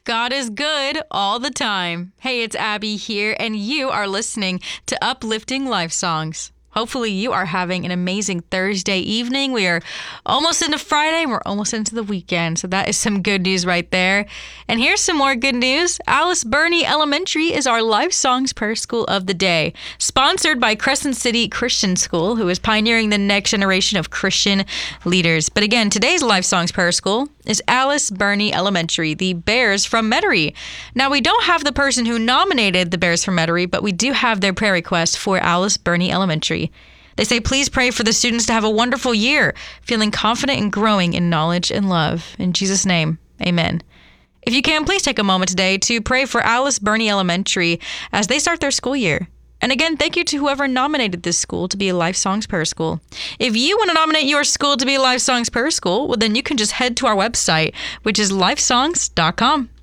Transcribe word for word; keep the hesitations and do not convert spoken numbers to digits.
God is good all the time. Hey, it's Abby here, and you are listening to Uplifting Life Songs. Hopefully you are having an amazing Thursday evening. We are almost into Friday. We're almost into the weekend. So that is some good news right there. And here's some more good news. Alice Burney Elementary is our Life Songs Prayer School of the day, sponsored by Crescent City Christian School, who is pioneering the next generation of Christian leaders. But again, today's Life Songs Prayer School is Alice Burney Elementary, the Bears from Metairie. Now, we don't have the person who nominated the Bears from Metairie, but we do have their prayer request for Alice Burney Elementary. They say, please pray for the students to have a wonderful year, feeling confident and growing in knowledge and love. In Jesus' name, amen. If you can, please take a moment today to pray for Alice Burney Elementary as they start their school year. And again, thank you to whoever nominated this school to be a Life Songs Prayer School. If you want to nominate your school to be a Life Songs Prayer School, well, then you can just head to our website, which is life songs dot com.